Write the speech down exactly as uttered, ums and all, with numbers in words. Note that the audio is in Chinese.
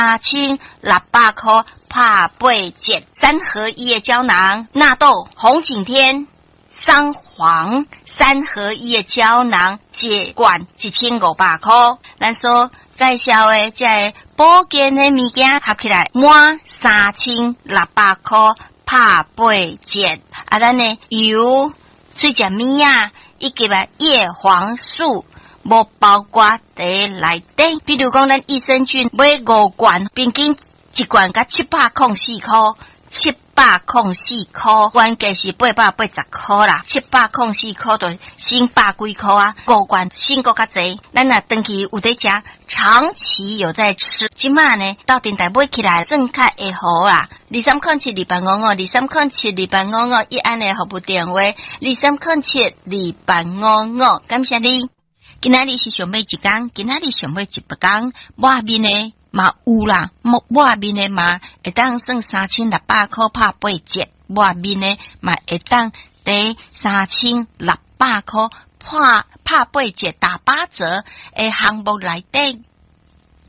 三千六百块拍八折。三合一的胶囊，纳豆、红景天、桑黄，三合一的胶囊，一罐一千五百块。咱说介绍的这个保健的物件合起来满三千六百块拍八折。啊，咱呢油、水食米啊，以及啊叶黄素。无包括在内底，比如讲，咱益生菌买五罐，平均一罐甲七百零四块，七百零四块，原价是八百八十块啦，七百零四块就省百几块啊，五罐省个较济。咱若长期有在食，长期有在吃，即马呢到电台买起来算较会好啦。二三零七二八五五，二三零七二八五五，一安的服务电话，二三零七二八五五，感谢你。今仔日是上尾一天，今仔日上尾一百天，外面呢嘛有啦，外面呢嘛会当算三千六百块拍八折，外面呢嘛会当得三千六百块拍拍八折打八折，诶项目内底